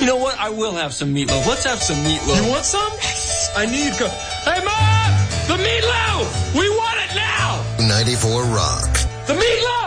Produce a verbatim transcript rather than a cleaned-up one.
You know what? I will have some meatloaf. Let's have some meatloaf. You want some? Yes. I knew you'd go. Hey, Mom! The meatloaf! We want it now! ninety-four Rock. The meatloaf!